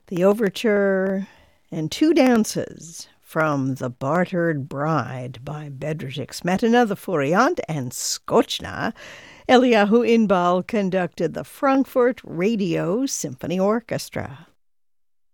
The overture and two dances from The Bartered Bride by Bedřich Smetana, the Furiant, and Skočná. Eliyahu Inbal conducted the Frankfurt Radio Symphony Orchestra.